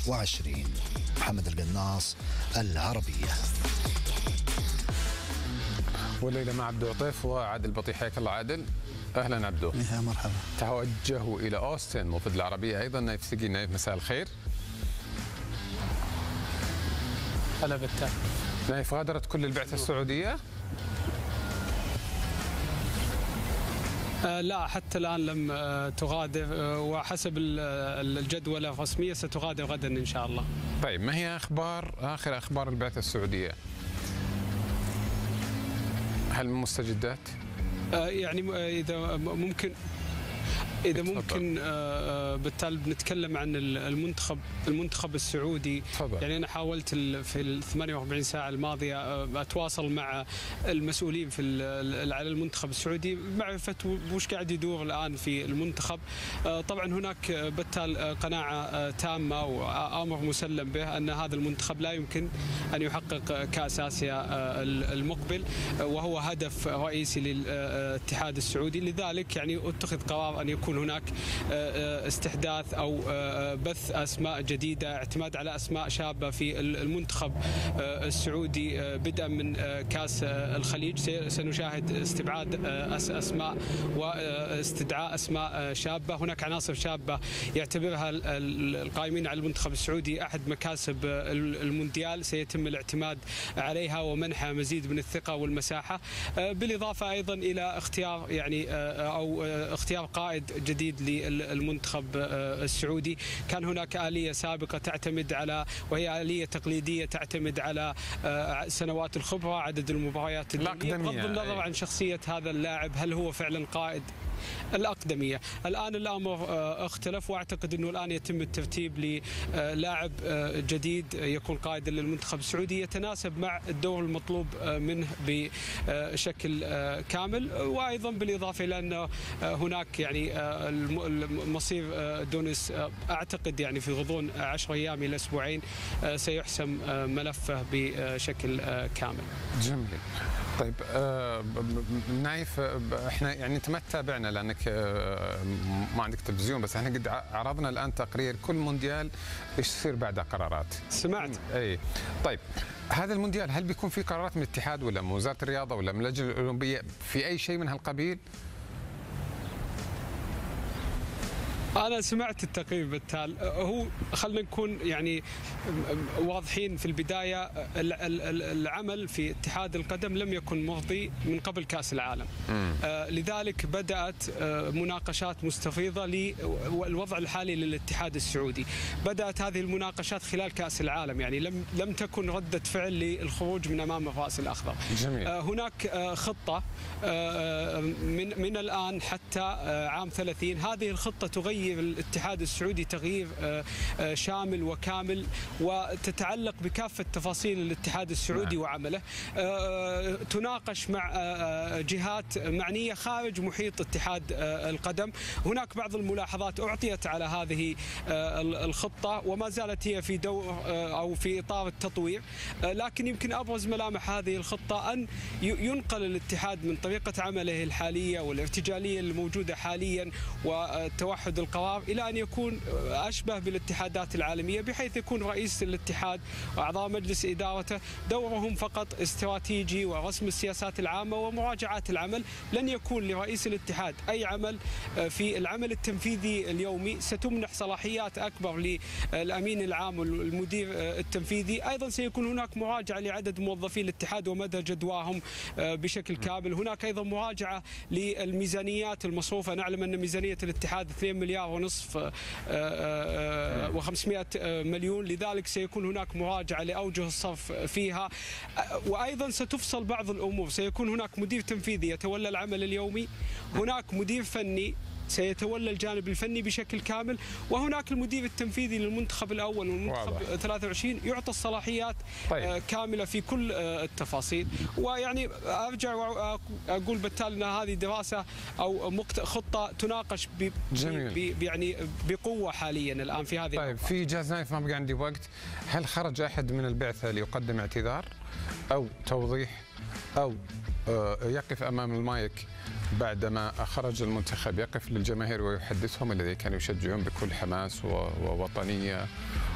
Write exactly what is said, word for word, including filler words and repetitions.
وعشرين. محمد القناص، العربية. والليلة مع عبدو عطيف وعادل بطيح. حياك الله عادل. اهلا عبدو. يا مرحبا. توجهوا الى اوستن موفد العربية ايضا. نايف سقي. نايف مساء الخير. هلا بتال. نايف غادرت كل البعثة السعودية؟ آه لا حتى الآن لم آه تغادر، آه وحسب الجدولة الرسمية ستغادر غدا إن شاء الله. طيب ما هي أخبار آخر أخبار البعثة السعودية؟ هل من مستجدات؟ آه يعني إذا ممكن إذا ممكن بالتالي بنتكلم عن المنتخب المنتخب السعودي. طبعا. يعني أنا حاولت في ال ثمانية وأربعين ساعة الماضية أتواصل مع المسؤولين في على المنتخب السعودي معرفة وش قاعد يدور الآن في المنتخب. طبعا هناك بالتالي قناعة تامة وأمر مسلم به أن هذا المنتخب لا يمكن أن يحقق كأس آسيا المقبل، وهو هدف رئيسي للاتحاد السعودي. لذلك يعني اتخذ قرار أن يكون هناك استحداث أو بث أسماء جديدة، اعتماد على أسماء شابة في المنتخب السعودي بدءا من كأس الخليج. سنشاهد استبعاد أسماء واستدعاء أسماء شابة. هناك عناصر شابة يعتبرها القائمين على المنتخب السعودي أحد مكاسب المونديال، سيتم الاعتماد عليها ومنحها مزيد من الثقة والمساحة، بالإضافة أيضا إلى اختيار يعني أو اختيار قائد جديد للمنتخب السعودي. كان هناك آلية سابقة تعتمد على، وهي آلية تقليدية تعتمد على سنوات الخبرة، عدد المباريات الدولية، بغض النظر عن شخصية هذا اللاعب هل هو فعلا قائد. الأقدمية. الآن الأمر اختلف، وأعتقد أنه الآن يتم الترتيب للاعب جديد يكون قائدا للمنتخب السعودي يتناسب مع الدور المطلوب منه بشكل كامل، وأيضا بالإضافة إلى أن هناك يعني مصير دونس أعتقد يعني في غضون عشر أيام إلى أسبوعين سيحسم ملفه بشكل كامل. جميل. طيب آه نايف، احنا يعني انت ما تتابعنا لانك آه ما عندك تلفزيون، بس احنا قد عرضنا الان تقرير كل مونديال ايش يصير بعد قرارات. سمعت. اي طيب هذا المونديال هل بيكون في قرارات من الاتحاد ولا من وزاره الرياضه ولا من اللجنه الاولمبيه في اي شيء من هالقبيل؟ أنا سمعت التقرير بالتالي. هو خلينا نكون يعني واضحين في البداية، العمل في اتحاد القدم لم يكن مرضي من قبل كأس العالم. آه لذلك بدأت آه مناقشات مستفيضة للوضع الحالي للاتحاد السعودي. بدأت هذه المناقشات خلال كأس العالم، يعني لم لم تكن ردة فعل للخروج من أمام الرأس الأخضر. جميل. آه هناك آه خطة آه من من الآن حتى آه عام ثلاثين. هذه الخطة تغير الاتحاد السعودي تغيير شامل وكامل، وتتعلق بكافة تفاصيل الاتحاد السعودي وعمله. تناقش مع جهات معنية خارج محيط اتحاد القدم. هناك بعض الملاحظات أعطيت على هذه الخطة وما زالت هي في دور أو في إطار التطوير، لكن يمكن أبرز ملامح هذه الخطة أن ينقل الاتحاد من طريقة عمله الحالية والارتجالية الموجودة حاليا والتوحد القومي إلى أن يكون أشبه بالاتحادات العالمية، بحيث يكون رئيس الاتحاد وأعضاء مجلس إدارته دورهم فقط استراتيجي ورسم السياسات العامة ومراجعات العمل. لن يكون لرئيس الاتحاد أي عمل في العمل التنفيذي اليومي. ستمنح صلاحيات أكبر للأمين العام والمدير التنفيذي. أيضا سيكون هناك مراجعة لعدد موظفي الاتحاد ومدى جدواهم بشكل كامل. هناك أيضا مراجعة للميزانيات المصروفة. نعلم أن ميزانية الاتحاد اثنين مليار ونصف وخمسمائة مليون، لذلك سيكون هناك مراجعة لأوجه الصرف فيها. وأيضا ستفصل بعض الأمور. سيكون هناك مدير تنفيذي يتولى العمل اليومي، هناك مدير فني سيتولى الجانب الفني بشكل كامل، وهناك المدير التنفيذي للمنتخب الأول والمنتخب ثلاثة وعشرين يعطى الصلاحيات طيب. كاملة في كل التفاصيل. ويعني أرجع وأقول بالتالي أن هذه دراسة أو خطة تناقش ب يعني بقوة حاليا الآن في هذه. طيب في جاز نايف، ما بقى عندي وقت، هل خرج أحد من البعثة ليقدم اعتذار أو توضيح أو يقف أمام المايك بعدما خرج المنتخب، يقف للجماهير ويحدثهم الذين كانوا يشجعون بكل حماس ووطنية